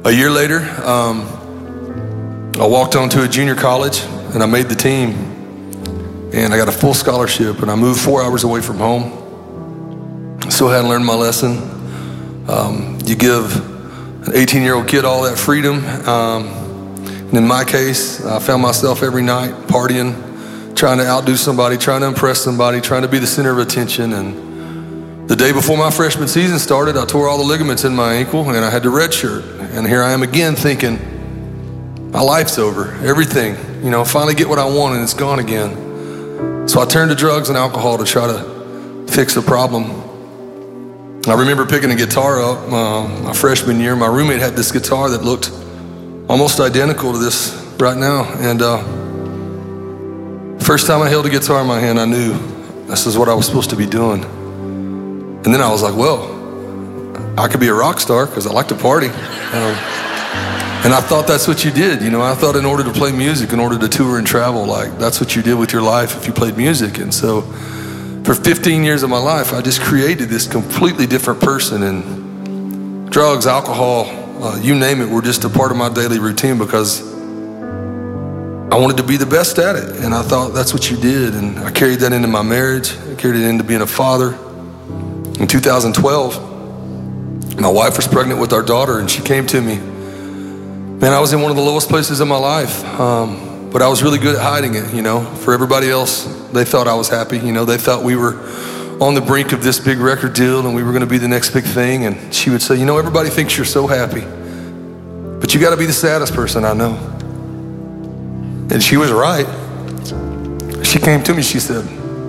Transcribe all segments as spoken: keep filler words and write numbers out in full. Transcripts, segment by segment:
A year later, um, I walked on to a junior college and I made the team, and I got a full scholarship, and I moved four hours away from home. Still hadn't learned my lesson. Um, you give an eighteen year old kid all that freedom. Um, and in my case, I found myself every night partying, trying to outdo somebody, trying to impress somebody, trying to be the center of attention. And the day before my freshman season started, I tore all the ligaments in my ankle and I had to redshirt. And here I am again thinking, my life's over, everything, you know, finally get what I want and it's gone again. So I turned to drugs and alcohol to try to fix the problem. I remember picking a guitar up uh, my freshman year. My roommate had this guitar that looked almost identical to this right now. And uh, first time I held a guitar in my hand, I knew this is what I was supposed to be doing. And then I was like, well, I could be a rock star because I like to party. Um, and I thought that's what you did. You know, I thought in order to play music, in order to tour and travel, like that's what you did with your life if you played music. And so for fifteen years of my life, I just created this completely different person, and drugs, alcohol, uh, you name it, were just a part of my daily routine because I wanted to be the best at it. And I thought that's what you did. And I carried that into my marriage. I carried it into being a father. In two thousand twelve, my wife was pregnant with our daughter, and she came to me. Man, I was in one of the lowest places in my life, um, but I was really good at hiding it, you know. For everybody else, they thought I was happy. You know, they thought we were on the brink of this big record deal and we were gonna be the next big thing. And she would say, you know, everybody thinks you're so happy, but you gotta be the saddest person I know. And she was right. She came to me, she said,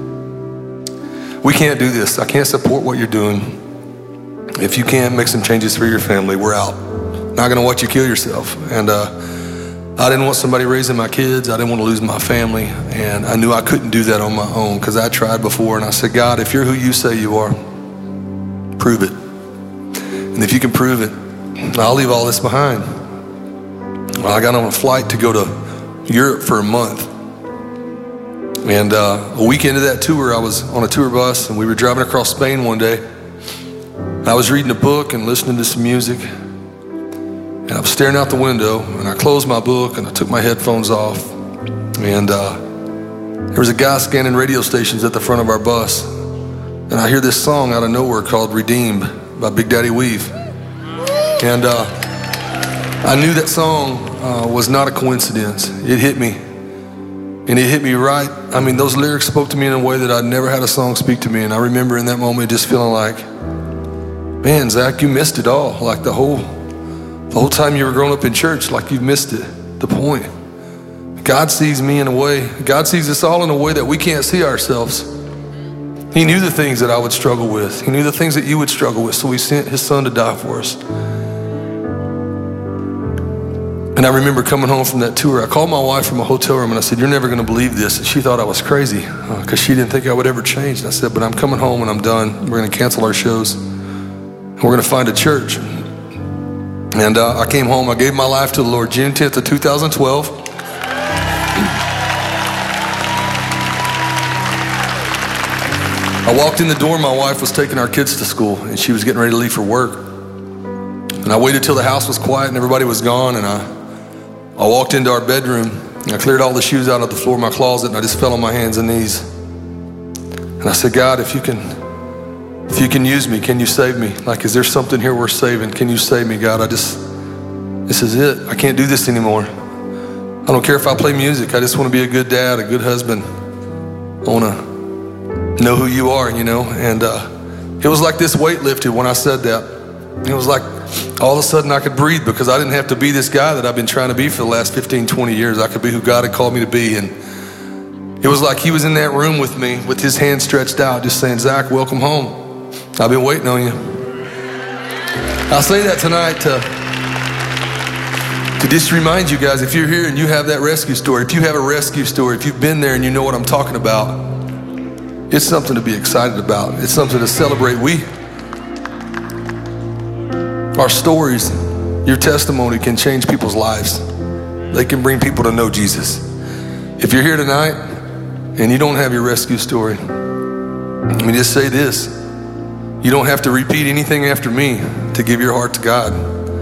we can't do this. I can't support what you're doing. If you can't make some changes for your family, we're out. Not gonna watch you kill yourself. And uh, I didn't want somebody raising my kids. I didn't want to lose my family. And I knew I couldn't do that on my own because I tried before. And I said, God, if you're who you say you are, prove it. And if you can prove it, I'll leave all this behind. Well, I got on a flight to go to Europe for a month. And uh, a week into that tour, I was on a tour bus and we were driving across Spain one day. I was reading a book and listening to some music, and I was staring out the window, and I closed my book and I took my headphones off, and uh, there was a guy scanning radio stations at the front of our bus, and I hear this song out of nowhere called Redeemed by Big Daddy Weave. And uh, I knew that song uh, was not a coincidence. It hit me, and it hit me right. I mean, those lyrics spoke to me in a way that I'd never had a song speak to me, and I remember in that moment just feeling like, man, Zach, you missed it all. Like the whole, the whole time you were growing up in church, like you've missed it, the point. God sees me in a way, God sees us all in a way that we can't see ourselves. He knew the things that I would struggle with. He knew the things that you would struggle with, so he sent his son to die for us. And I remember coming home from that tour. I called my wife from a hotel room and I said, you're never gonna believe this. And she thought I was crazy because uh, she didn't think I would ever change. And I said, but I'm coming home and I'm done. We're gonna cancel our shows. We're gonna find a church. And uh, I came home, I gave my life to the Lord June tenth of two thousand twelve. I walked in the door, my wife was taking our kids to school and she was getting ready to leave for work. And I waited till the house was quiet and everybody was gone, and I, I walked into our bedroom and I cleared all the shoes out of the floor of my closet and I just fell on my hands and knees. And I said, God, if you can, If you can use me, can you save me? Like, is there something here worth saving? Can you save me, God? I just, this is it. I can't do this anymore. I don't care if I play music. I just want to be a good dad, a good husband. I want to know who you are, you know? And uh, it was like this weight lifted when I said that. It was like all of a sudden I could breathe because I didn't have to be this guy that I've been trying to be for the last fifteen, twenty years. I could be who God had called me to be. And it was like he was in that room with me with his hand stretched out, just saying, Zach, welcome home. I've been waiting on you. I'll say that tonight to, to just remind you guys, if you're here and you have that rescue story, if you have a rescue story, if you've been there and you know what I'm talking about, it's something to be excited about. It's something to celebrate. We, our stories, your testimony can change people's lives. They can bring people to know Jesus. If you're here tonight and you don't have your rescue story, let me just say this. You don't have to repeat anything after me to give your heart to God.